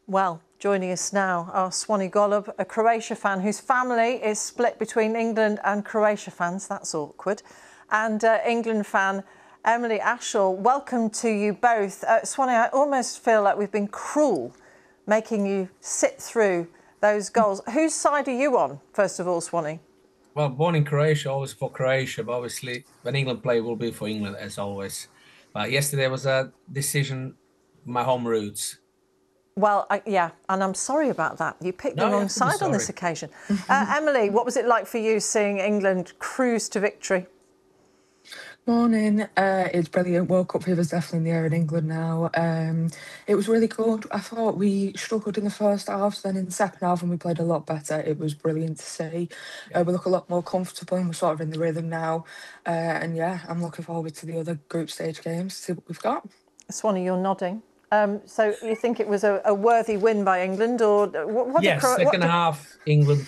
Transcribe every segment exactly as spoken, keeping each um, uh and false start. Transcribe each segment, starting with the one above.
Well, joining us now are Swanee Golub, a Croatia fan whose family is split between England and Croatia fans. That's awkward. And uh, England fan Emily Ashall. Welcome to you both. Uh, Swanee, I almost feel like we've been cruel making you sit through those goals. Whose side are you on, first of all, Swanee? Well, born in Croatia, always for Croatia, but obviously when England play, will be for England as always. But yesterday was a decision, my home roots. Well, I, yeah, and I'm sorry about that. You picked No, the you wrong have to be side on this sorry. occasion. uh, Emily, what was it like for you seeing England cruise to victory? Morning. Uh, it's brilliant. World Cup fever's definitely in the air in England now. Um, it was really good. I thought we struggled in the first half, then in the second half, and we played a lot better. It was brilliant to see. Uh, we look a lot more comfortable, and we're sort of in the rhythm now. Uh, and yeah, I'm looking forward to the other group stage games to see what we've got. Swanee, you're nodding. Um, so you think it was a, a worthy win by England, or what? what Yes, did, second what did... half, England,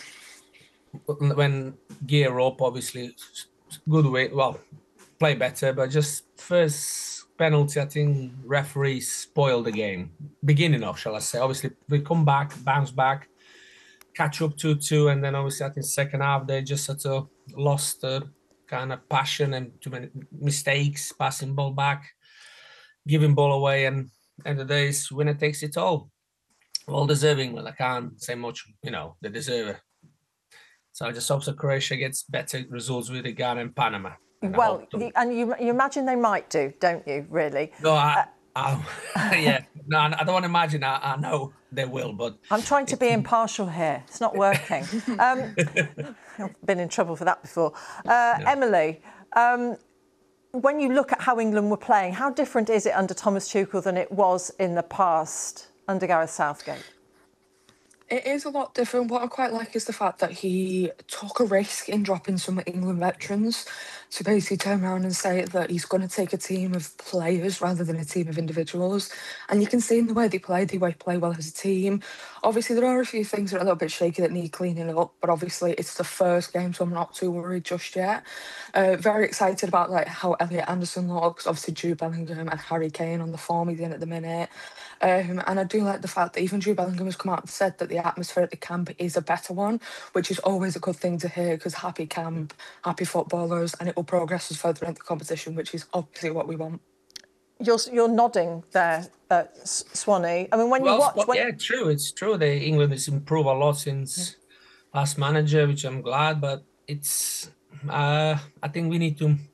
when gear up, obviously, good way, well, play better, but just first penalty, I think referee spoiled the game. Beginning of, shall I say. Obviously, we come back, bounce back, catch up two two, and then obviously I think second half, they just sort of lost the kind of passion and too many mistakes, passing ball back, giving ball away, and end of the day, winner takes it all. Well deserving. Well, I can't say much, you know, they deserve it. So I just hope that Croatia gets better results with the Ghana and Panama. And well, you, and you, you imagine they might do, don't you, really? No, I, uh, I yeah, no, I don't want to imagine. I, I know they will, but... I'm trying to be impartial here. It's not working. um, I've been in trouble for that before. Uh, no. Emily, um, when you look at how England were playing, how different is it under Thomas Tuchel than it was in the past under Gareth Southgate? It is a lot different. What I quite like is the fact that he took a risk in dropping some England veterans to basically turn around and say that he's going to take a team of players rather than a team of individuals. And you can see in the way they play, they play well as a team. Obviously, there are a few things that are a little bit shaky that need cleaning up, but obviously it's the first game, so I'm not too worried just yet. Uh, very excited about like how Elliot Anderson looks. Obviously, Jude Bellingham and Harry Kane on the form he's in at the minute. Um, and I do like the fact that even Jude Bellingham has come out and said that the atmosphere at the camp is a better one, which is always a good thing to hear, because happy camp, happy footballers, and it will progress us further into the competition, which is obviously what we want. You're you're nodding there, uh, Swanee. I mean, when well, you watch, when... yeah, true, it's true. The England has improved a lot since yeah. last manager, which I'm glad. But it's, uh, I think we need to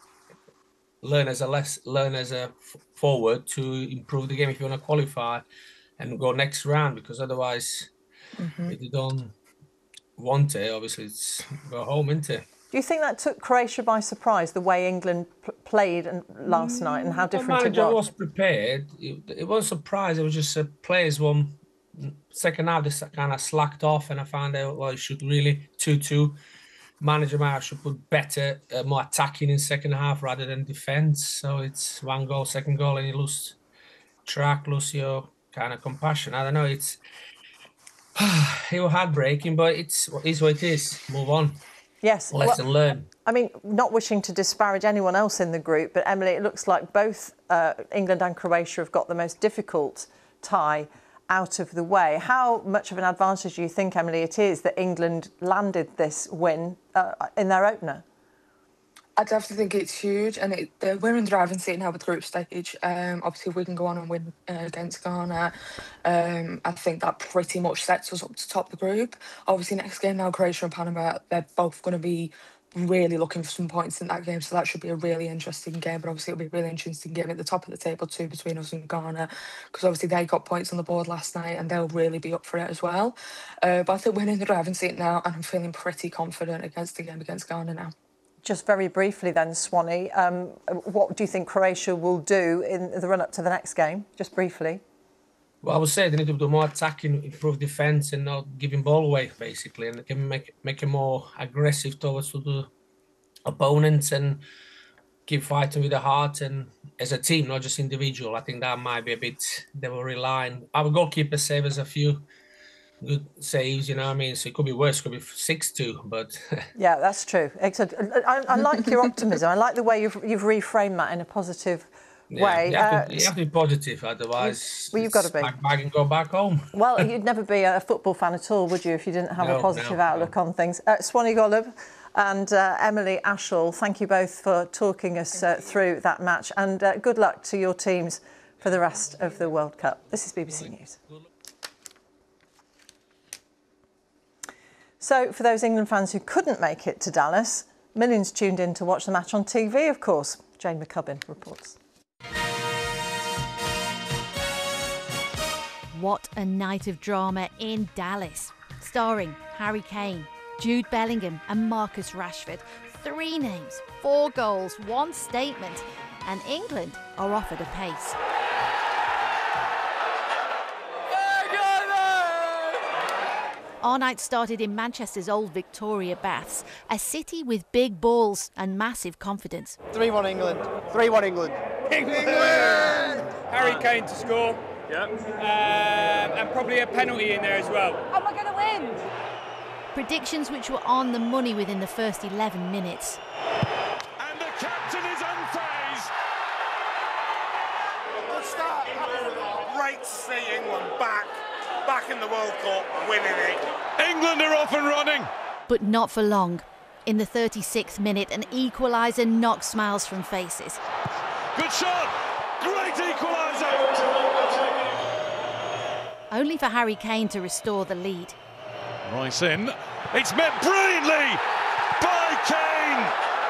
learn as a less learn as a forward to improve the game if you want to qualify and go next round, because otherwise, mm-hmm. if you don't want it, obviously it's go home, isn't it? Do you think that took Croatia by surprise, the way England p- played and last mm, night and how different the manager it was? was prepared. It, it wasn't a surprise. It was just uh, players one second half they kind of slacked off, and I found out well, it should really two two. Manager might should put better, uh, more attacking in second half rather than defense. So it's one goal, second goal, and you lose track, lose your kind of compassion. I don't know. It's it was heartbreaking, but it's it is what it is. Move on. Yes. Lesson well, learned. I mean, not wishing to disparage anyone else in the group, but Emily, it looks like both uh, England and Croatia have got the most difficult tie out of the way. How much of an advantage do you think, Emily, it is that England landed this win uh, in their opener? I definitely think it's huge, and it, uh, we're in the driving seat now with the group stage. Um, obviously, if we can go on and win uh, against Ghana, um, I think that pretty much sets us up to top the group. Obviously, next game now, Croatia and Panama, they're both going to be really looking for some points in that game, so that should be a really interesting game. But obviously, it'll be a really interesting game at the top of the table too between us and Ghana, because obviously they got points on the board last night and they'll really be up for it as well. Uh, but I think we're in the driving seat now, and I'm feeling pretty confident against the game against Ghana now. Just very briefly then, Swanee, um, what do you think Croatia will do in the run-up to the next game? Just briefly. Well, I would say they need to do more attacking, improve defence, and not giving ball away, basically, and they can make make it more aggressive towards the opponents and keep fighting with the heart and as a team, not just individual. I think that might be a bit they were relying. Our goalkeeper saved us a few good saves, you know what I mean? So it could be worse, it could be six two, but... yeah, that's true. I, I like your optimism. I like the way you've, you've reframed that in a positive Yeah, way. you, have Uh, to, you have to be positive, otherwise well, you've got to it's be. pack bag and go back home. Well, you'd never be a football fan at all, would you, if you didn't have No, a positive no, outlook no. on things? Uh, Swanee Golub and uh, Emily Ashall, thank you both for talking us uh, through that match, and uh, good luck to your teams for the rest of the World Cup. This is B B C News. So, for those England fans who couldn't make it to Dallas, millions tuned in to watch the match on T V, of course. Jane McCubbin reports. What a night of drama in Dallas. Starring Harry Kane, Jude Bellingham and Marcus Rashford. Three names, four goals, one statement, and England are offered a pace. Our night started in Manchester's Old Victoria Baths, a city with big balls and massive confidence. three one England. three one England. England! Harry Kane to score. Yep. Um, and probably a penalty in there as well. Am I going to win? Predictions which were on the money within the first eleven minutes. And the captain is unfazed. Good start. Great to see England back, back in the World Cup, winning it. England are off and running. But not for long. In the thirty-sixth minute, an equaliser knocked smiles from faces. Good shot. Great equaliser. Only for Harry Kane to restore the lead. Rice in. It's met brilliantly by Kane.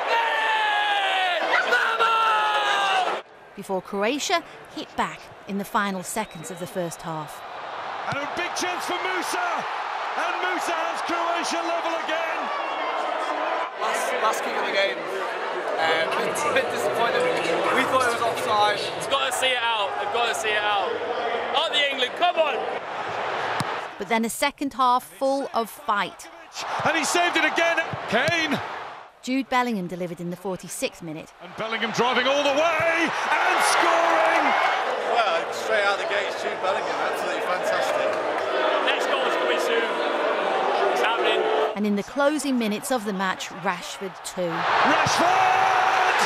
Before Croatia hit back in the final seconds of the first half. And a big chance for Musa. And Musa has Croatia level again. Last, last kick of the game. Um, it's a bit disappointing. We thought it was offside. It's got to see it out. They've got to see it out. On the England, come on! But then a second half full of fight. And he saved it again. Kane. Jude Bellingham delivered in the forty-sixth minute. And Bellingham driving all the way and scoring. Well, straight out the gates, Jude Bellingham, absolutely fantastic. Next goal's coming soon. It's happening. And in the closing minutes of the match, Rashford too. Rashford!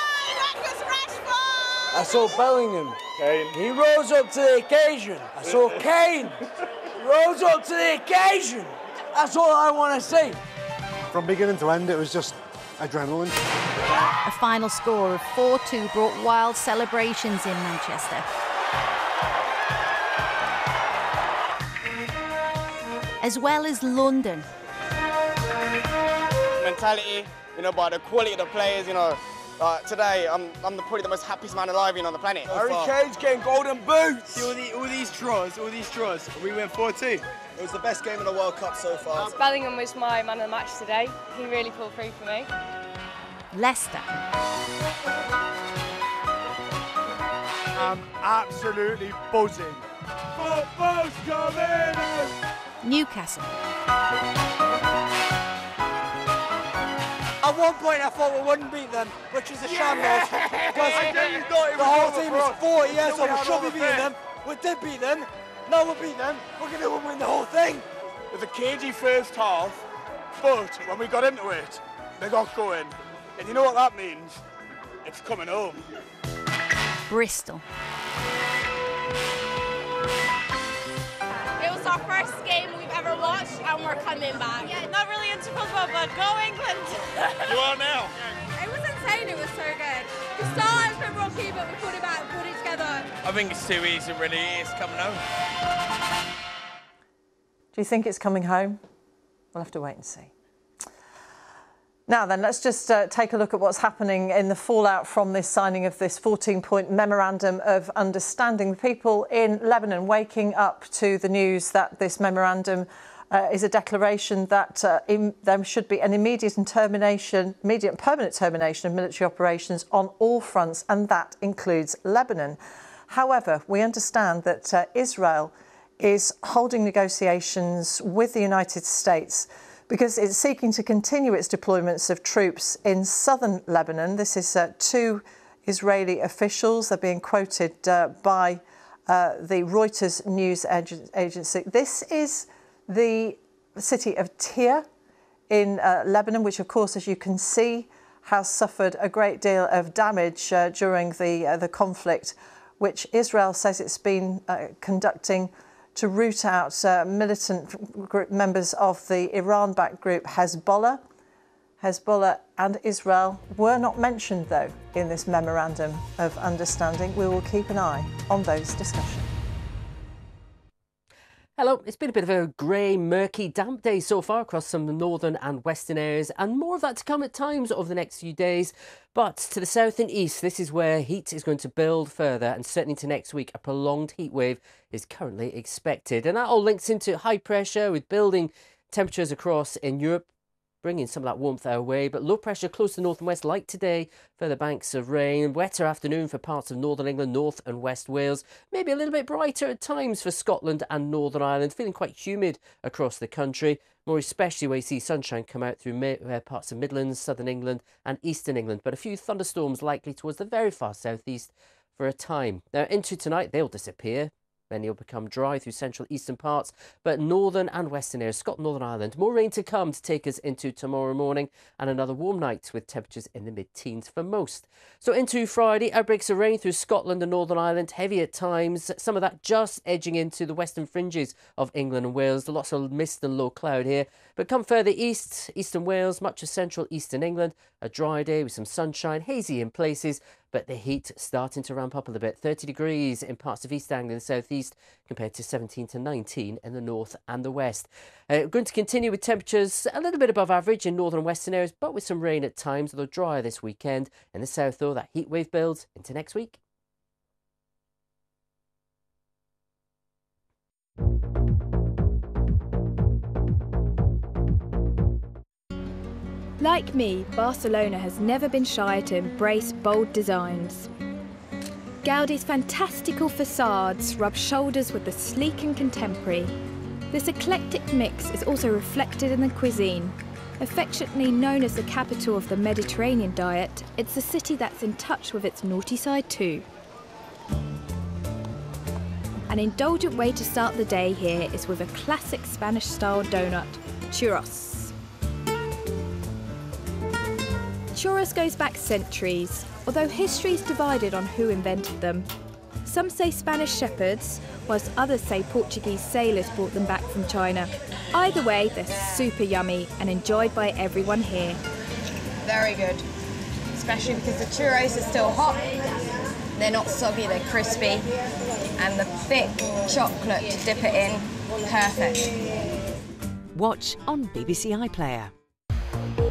I saw Bellingham. Kane. He rose up to the occasion. I saw Kane. Rose up to the occasion. That's all I want to see. From beginning to end, it was just adrenaline. A final score of four two brought wild celebrations in Manchester. As well as London. Mentality, you know, by the quality of the players, you know. Uh, today, I'm, I'm the, probably the most happiest man alive you know, on the planet. Harry Kane's getting golden boots. See all, the, all these draws, all these draws. We win four two. It was the best game of the World Cup so far. Bellingham was my man of the match today. He really pulled through for me. Leicester. I'm absolutely buzzing. Football's coming! Newcastle. At one point I thought we wouldn't beat them, which is a shambles. Because the whole team is forty years old, we should be beating them. We did beat them. Now we beat them. We're going to win the whole thing. It was a cagey first half, but when we got into it, they got going. And you know what that means? It's coming home. Bristol. It was our first game we've ever watched and we're coming back. Yeah, not really into football, but go England! You are now. It was insane, it was so good. The start has been rocky, but we put it back, put it together. I think it's too easy, really. It's coming home. Do you think it's coming home? We'll have to wait and see. Now then, let's just uh, take a look at what's happening in the fallout from this signing of this fourteen-point memorandum of understanding. The people in Lebanon waking up to the news that this memorandum uh, is a declaration that uh, in, there should be an immediate and termination, immediate and permanent termination of military operations on all fronts, and that includes Lebanon. However, we understand that uh, Israel is holding negotiations with the United States because it's seeking to continue its deployments of troops in southern Lebanon. This is uh, two Israeli officials. They're being quoted uh, by uh, the Reuters news ag- agency. This is the city of Tyre in uh, Lebanon, which, of course, as you can see, has suffered a great deal of damage uh, during the, uh, the conflict, which Israel says it's been uh, conducting to root out uh, militant group members of the Iran-backed group Hezbollah. Hezbollah and Israel were not mentioned, though, in this memorandum of understanding. We will keep an eye on those discussions. Hello, it's been a bit of a grey, murky, damp day so far across some of the northern and western areas, and more of that to come at times over the next few days. But to the south and east, this is where heat is going to build further, and certainly into next week, a prolonged heat wave is currently expected. And that all links into high pressure with building temperatures across in Europe, bringing some of that warmth our way, but low pressure close to the north and west like today, further banks of rain, wetter afternoon for parts of northern England, north and west Wales, maybe a little bit brighter at times for Scotland and Northern Ireland, feeling quite humid across the country, more especially where you see sunshine come out through uh, parts of Midlands, southern England and eastern England, but a few thunderstorms likely towards the very far southeast for a time. Now into tonight, they'll disappear. Many will become dry through central eastern parts, but northern and western areas, Scotland, Northern Ireland, more rain to come to take us into tomorrow morning, and another warm night with temperatures in the mid-teens for most. So into Friday, outbreaks of rain through Scotland and Northern Ireland, heavy at times, some of that just edging into the western fringes of England and Wales. Lots of mist and low cloud here, but come further east, eastern Wales, much of central eastern England, a dry day with some sunshine, hazy in places, but the heat starting to ramp up a little bit. thirty degrees in parts of East Anglia and South East compared to seventeen to nineteen in the north and the west. Uh, we're going to continue with temperatures a little bit above average in northern and western areas, but with some rain at times, although drier this weekend. In the south, though, that heat wave builds into next week. Like me, Barcelona has never been shy to embrace bold designs. Gaudi's fantastical facades rub shoulders with the sleek and contemporary. This eclectic mix is also reflected in the cuisine. Affectionately known as the capital of the Mediterranean diet, it's a city that's in touch with its naughty side too. An indulgent way to start the day here is with a classic Spanish-style donut, churros. Churros goes back centuries, although history is divided on who invented them. Some say Spanish shepherds, whilst others say Portuguese sailors brought them back from China. Either way, they're super yummy and enjoyed by everyone here. Very good, especially because the churros are still hot, they're not soggy, they're crispy, and the thick chocolate to dip it in, perfect. Watch on B B C iPlayer.